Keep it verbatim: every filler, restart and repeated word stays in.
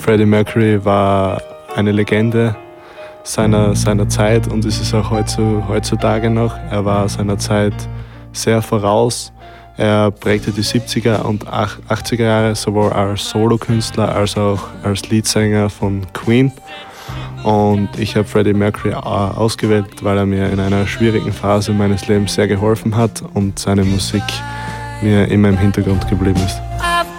Freddie Mercury war eine Legende seiner, seiner Zeit und ist es auch heutzutage noch. Er war seiner Zeit sehr voraus. Er prägte die siebziger und achtziger Jahre sowohl als Solokünstler als auch als Leadsänger von Queen. Und ich habe Freddie Mercury ausgewählt, weil er mir in einer schwierigen Phase meines Lebens sehr geholfen hat und seine Musik mir immer im Hintergrund geblieben ist.